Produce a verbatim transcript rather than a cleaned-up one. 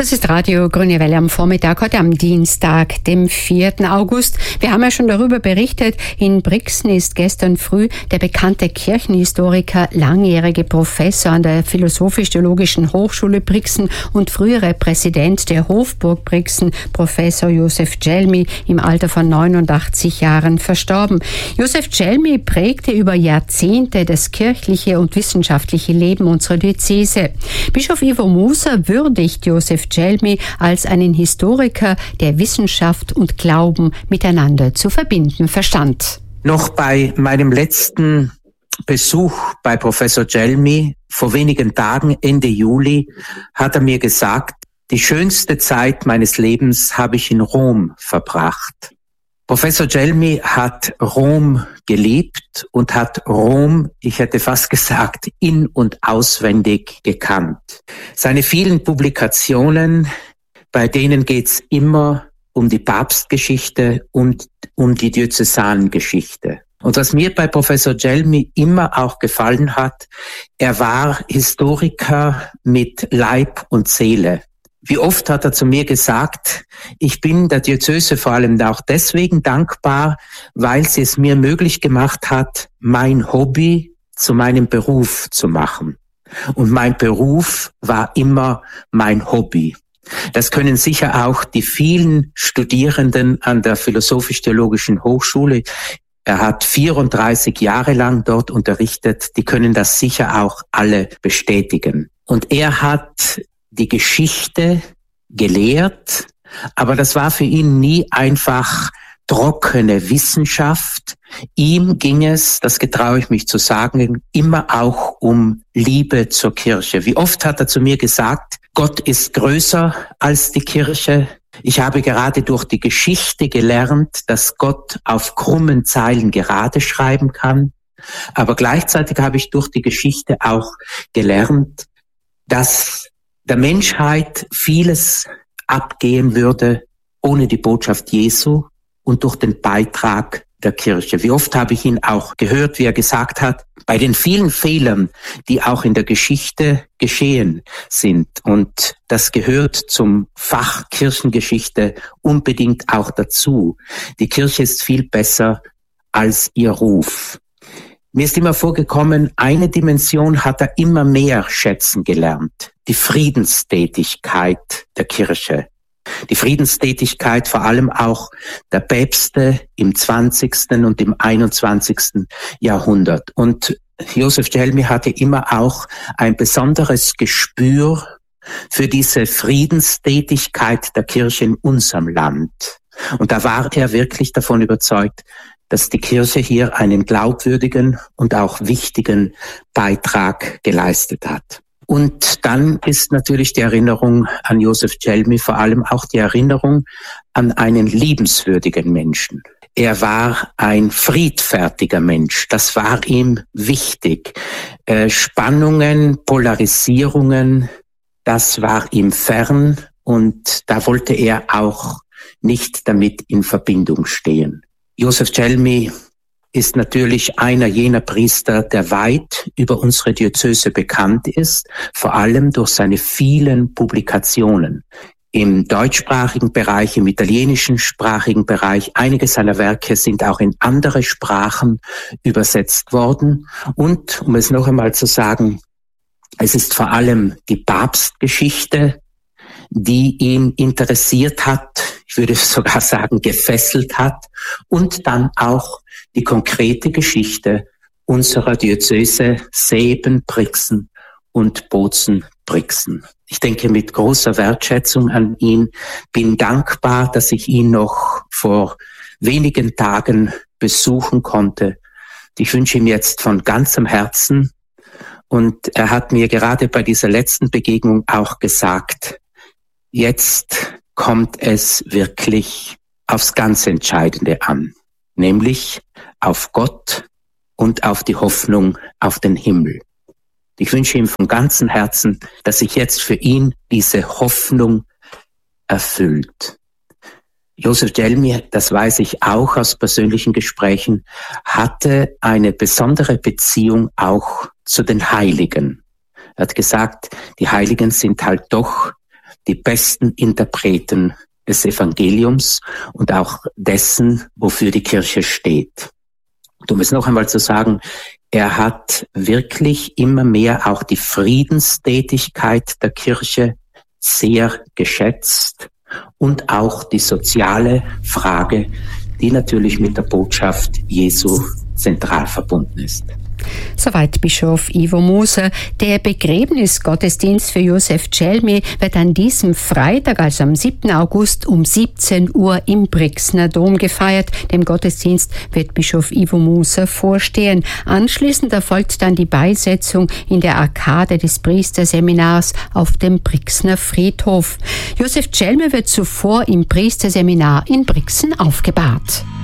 Das ist Radio Grüne Welle am Vormittag, heute am Dienstag, dem vierten August. Wir haben ja schon darüber berichtet, in Brixen ist gestern früh der bekannte Kirchenhistoriker, langjährige Professor an der Philosophisch-Theologischen Hochschule Brixen und frühere Präsident der Hofburg Brixen, Professor Josef Dzelmi, im Alter von neunundachtzig Jahren verstorben. Josef Dzelmi prägte über Jahrzehnte das kirchliche und wissenschaftliche Leben unserer Diözese. Bischof Ivo Muser würdigt Josef Dzelmi als einen Historiker, der Wissenschaft und Glauben miteinander zu verbinden verstand. Noch bei meinem letzten Besuch bei Professor Dzelmi vor wenigen Tagen, Ende Juli, hat er mir gesagt, die schönste Zeit meines Lebens habe ich in Rom verbracht. Professor Dzelmi hat Rom geliebt und hat Rom, ich hätte fast gesagt, in- und auswendig gekannt. Seine vielen Publikationen, bei denen geht's immer um die Papstgeschichte und um die Diözesangeschichte. Und was mir bei Professor Dzelmi immer auch gefallen hat, er war Historiker mit Leib und Seele. Wie oft hat er zu mir gesagt, ich bin der Diözese vor allem auch deswegen dankbar, weil sie es mir möglich gemacht hat, mein Hobby zu meinem Beruf zu machen. Und mein Beruf war immer mein Hobby. Das können sicher auch die vielen Studierenden an der Philosophisch-Theologischen Hochschule, er hat vierunddreißig Jahre lang dort unterrichtet, die können das sicher auch alle bestätigen. Und er hat die Geschichte gelehrt, aber das war für ihn nie einfach trockene Wissenschaft. Ihm ging es, das getraue ich mich zu sagen, immer auch um Liebe zur Kirche. Wie oft hat er zu mir gesagt, Gott ist größer als die Kirche. Ich habe gerade durch die Geschichte gelernt, dass Gott auf krummen Zeilen gerade schreiben kann. Aber gleichzeitig habe ich durch die Geschichte auch gelernt, dass der Menschheit vieles abgehen würde ohne die Botschaft Jesu und durch den Beitrag der Kirche. Wie oft habe ich ihn auch gehört, wie er gesagt hat, bei den vielen Fehlern, die auch in der Geschichte geschehen sind, und das gehört zum Fach Kirchengeschichte unbedingt auch dazu. Die Kirche ist viel besser als ihr Ruf. Mir ist immer vorgekommen, eine Dimension hat er immer mehr schätzen gelernt. Die Friedenstätigkeit der Kirche. Die Friedenstätigkeit vor allem auch der Päpste im zwanzigsten und im einundzwanzigsten Jahrhundert. Und Josef Dzelmi hatte immer auch ein besonderes Gespür für diese Friedenstätigkeit der Kirche in unserem Land. Und da war er wirklich davon überzeugt, dass die Kirche hier einen glaubwürdigen und auch wichtigen Beitrag geleistet hat. Und dann ist natürlich die Erinnerung an Josef Dzelmi vor allem auch die Erinnerung an einen liebenswürdigen Menschen. Er war ein friedfertiger Mensch, das war ihm wichtig. Äh, Spannungen, Polarisierungen, das war ihm fern und da wollte er auch nicht damit in Verbindung stehen. Josef Dzelmi ist natürlich einer jener Priester, der weit über unsere Diözese bekannt ist, vor allem durch seine vielen Publikationen im deutschsprachigen Bereich, im italienischen sprachigen Bereich. Einige seiner Werke sind auch in andere Sprachen übersetzt worden. Und, um es noch einmal zu sagen, es ist vor allem die Papstgeschichte, die ihn interessiert hat, ich würde sogar sagen gefesselt hat, und dann auch die konkrete Geschichte unserer Diözese Seeben, Brixen und Bozen, Brixen. Ich denke mit großer Wertschätzung an ihn, bin dankbar, dass ich ihn noch vor wenigen Tagen besuchen konnte. Ich wünsche ihm jetzt von ganzem Herzen, und er hat mir gerade bei dieser letzten Begegnung auch gesagt, jetzt kommt es wirklich aufs ganz Entscheidende an, nämlich auf Gott und auf die Hoffnung auf den Himmel. Ich wünsche ihm von ganzem Herzen, dass sich jetzt für ihn diese Hoffnung erfüllt. Josef Dzelmi, das weiß ich auch aus persönlichen Gesprächen, hatte eine besondere Beziehung auch zu den Heiligen. Er hat gesagt, die Heiligen sind halt doch die besten Interpreten des Evangeliums und auch dessen, wofür die Kirche steht. Um es noch einmal zu sagen, er hat wirklich immer mehr auch die Friedenstätigkeit der Kirche sehr geschätzt und auch die soziale Frage, die natürlich mit der Botschaft Jesu zentral verbunden ist. Soweit Bischof Ivo Moser. Der Begräbnisgottesdienst für Joseph Celmi wird an diesem Freitag, also am siebten August um siebzehn Uhr im Brixner Dom gefeiert. Dem Gottesdienst wird Bischof Ivo Moser vorstehen. Anschließend erfolgt dann die Beisetzung in der Arkade des Priesterseminars auf dem Brixner Friedhof. Joseph Celmi wird zuvor im Priesterseminar in Brixen aufgebahrt.